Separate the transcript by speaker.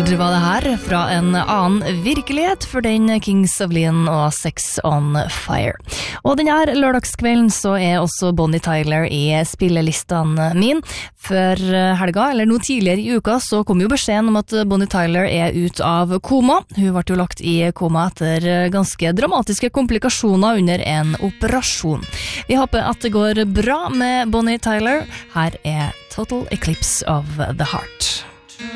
Speaker 1: World var det her fra en annen virkelighet for den Kings of Leon og Sex on Fire. Og denne lørdagskvelden så også Bonnie Tyler i spillelistene min. Før helga, eller noe tidligere i uka, så kom jo beskjeden om at Bonnie Tyler ut av koma. Hun ble jo lagt i koma etter ganske dramatiske komplikasjoner under en operasjon. Vi håper at det går bra med Bonnie Tyler. Her Total Eclipse of the Heart.